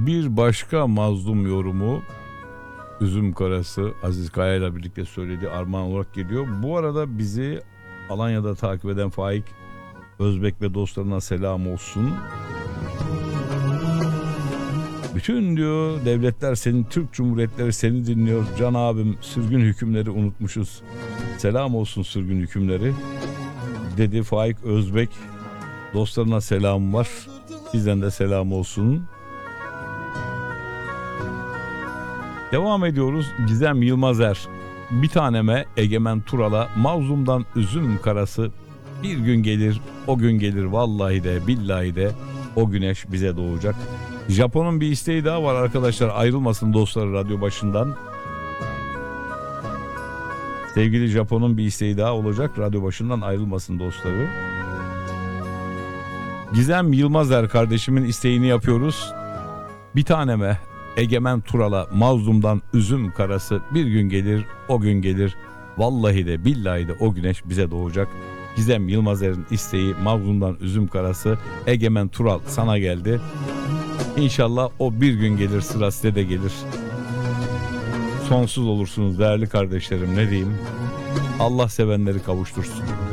Bir başka mazlum yorumu Üzüm Karası Aziz Kaya ile birlikte söylediği armağan olarak geliyor. Bu arada bizi Alanya'da takip eden Faik Özbek ve dostlarına selam olsun. Bütün diyor devletler senin, Türk Cumhuriyetleri seni dinliyor. Can abim, sürgün hükümleri unutmuşuz. Selam olsun sürgün hükümleri dedi Faik Özbek. Dostlarına selam var. Bizden de selam olsun. Devam ediyoruz. Gizem Yılmazer. Bir taneme Egemen Tural'a mazlumdan üzüm karası. Bir gün gelir, o gün gelir, vallahi de billahi de o güneş bize doğacak. Japon'un bir isteği daha var arkadaşlar. Ayrılmasın dostları radyo başından. Sevgili Japon'un bir isteği daha olacak. Radyo başından ayrılmasın dostları. Gizem Yılmazer kardeşimin isteğini yapıyoruz. Bir taneme Egemen Tural'a mazlumdan üzüm karası. Bir gün gelir, o gün gelir. Vallahi de billahi de o güneş bize doğacak. Gizem Yılmazer'in isteği mazlumdan üzüm karası. Egemen Tural sana geldi. İnşallah o bir gün gelir, sıra size de gelir. Sonsuz olursunuz değerli kardeşlerim, ne diyeyim. Allah sevenleri kavuştursun.